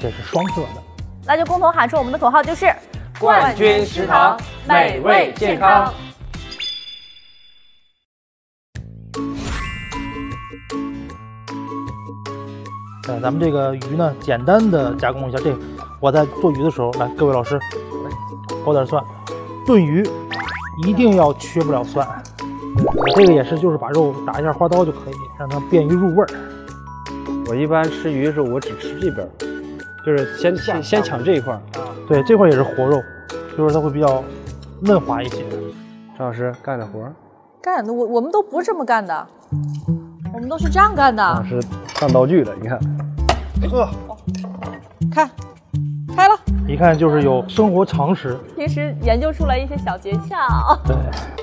且是双色的。 那就共同喊出我们的口号，就是冠军食堂，美味健康。 咱们这个鱼呢，简单的加工一下。这个我在做鱼的时候，来，各位老师，包点蒜。炖鱼一定要缺不了蒜。这个也是，就是把肉打一下花刀就可以，让它便于入味儿。 我一般吃鱼的时候，我只吃这边，就是先抢这一块。 对，这块也是活肉，就是它会比较嫩滑一些。 张老师干的活？ 干的，我们都不是这么干的，我们都是这样干的。 张老师上道具了，你看。 看，开了。 一看就是有生活常识， 平时研究出来一些小诀窍。 对。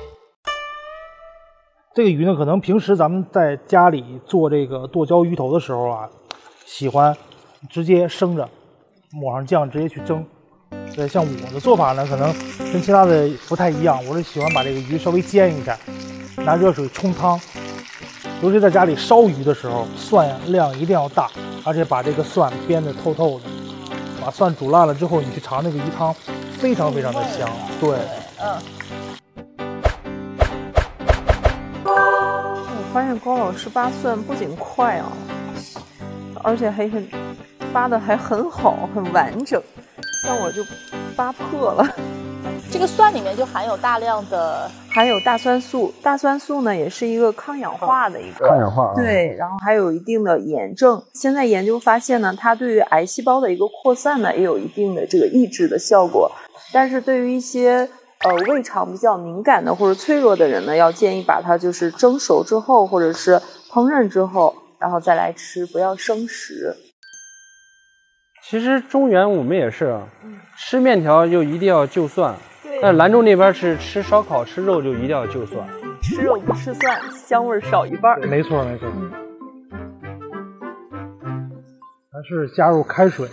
这个鱼呢，可能平时咱们在家里做这个剁椒鱼头的时候啊，喜欢直接生着，抹上酱直接去蒸。对，像我的做法呢，可能跟其他的不太一样，我是喜欢把这个鱼稍微煎一下，拿热水冲汤。尤其在家里烧鱼的时候，蒜量一定要大，而且把这个蒜煸得透透的。把蒜煮烂了之后，你去尝那个鱼汤，非常非常的香。对， 我发现高老师扒蒜不仅快啊，而且还很扒的还很好，很完整。像我就扒破了。 这个蒜里面就含有大量的， 含有大蒜素。大蒜素呢，也是一个抗氧化的一个抗氧化啊。 对，然后还有一定的炎症。现在研究发现呢，它对于癌细胞的一个扩散呢，也有一定的这个抑制的效果。但是对于一些胃肠比较敏感的或者脆弱的人呢，要建议把它就是蒸熟之后，或者是烹饪之后，然后再来吃，不要生食。 其实中原我们也是，吃面条就一定要就蒜。但兰州那边是吃烧烤吃肉就一定要就蒜， 吃肉不吃蒜，香味少一半。 没错没错。还是加入开水，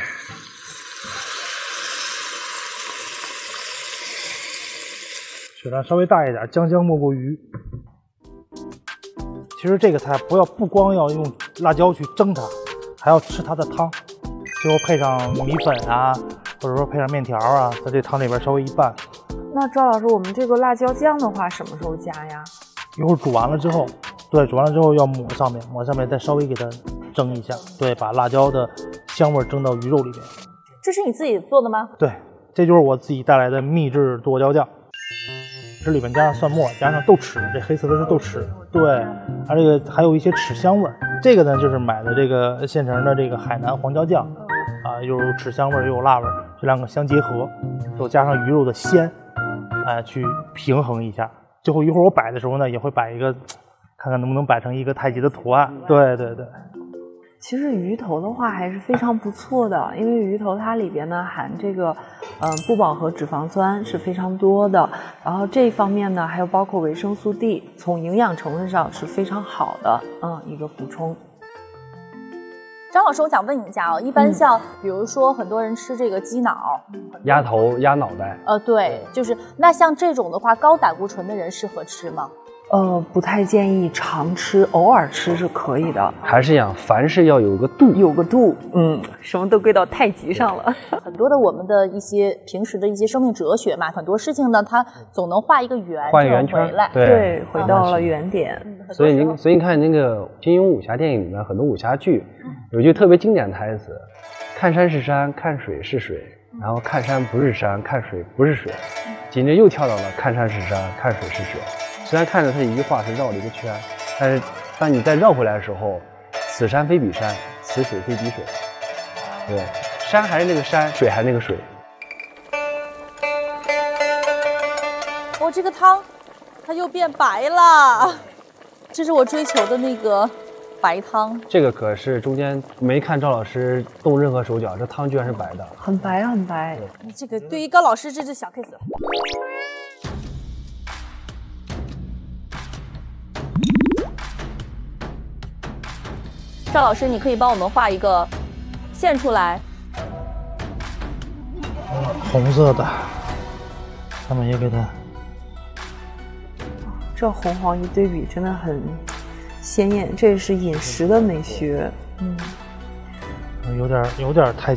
血量稍微大一点，将将没过鱼。其实这个菜不光要用辣椒去蒸它，还要吃它的汤，最后配上米粉啊，或者说配上面条啊，在这汤里边稍微一拌。 那赵老师，我们这个辣椒酱的话，什么时候加呀？ 一会儿煮完了之后，对，煮完了之后要抹上面，再稍微给它蒸一下，对，把辣椒的香味蒸到鱼肉里面。 这是你自己做的吗？ 对，这就是我自己带来的秘制剁椒酱。这里面加上蒜末，加上豆豉，这黑色的是豆豉，对，它这个还有一些豉香味儿。这个呢，就是买的这个现成的这个海南黄椒酱，啊，又有豉香味儿又有辣味儿，这两个相结合，又加上鱼肉的鲜，去平衡一下。最后一会儿我摆的时候呢，也会摆一个，看看能不能摆成一个太极的图案。对对对。 其实鱼头的话还是非常不错的，因为鱼头它里边呢含这个不饱和脂肪酸是非常多的，然后这一方面呢还有包括维生素 D， 从营养成分上是非常好的一个补充。 张老师，我想问你一下一般像比如说很多人吃这个鸡脑、 鸭头、鸭脑袋， 对，就是那像这种的话，高胆固醇的人适合吃吗？ 不太建议常吃，偶尔吃是可以的。 还是讲凡事要有个度， 有个度，什么都归到太极上了。 很多的我们的一些平时的一些生命哲学嘛，很多事情呢，它总能画一个圆， 画一个圆圈， 对，回到了原点。 所以你看那个金庸武侠电影里面很多武侠剧，有句特别经典的台词：看山是山，看水是水，然后看山不是山，看水不是水，紧着又跳到了看山是山，看水是水。虽然看着它一句话是绕了一个圈，但是当你再绕回来的时候，此山非彼山，此水非彼水，对，山还是那个山，水还是那个水。 这个汤它又变白了，这是我追求的那个白汤。 这个可是中间没看赵老师动任何手脚，这汤居然是白的， 很白很白。 这个对于高老师这是小 case 了。赵老师，你可以帮我们画一个线出来。 红色的，他们也给它。 这红黄一对比，真的很鲜艳。这也是饮食的美学。 有点太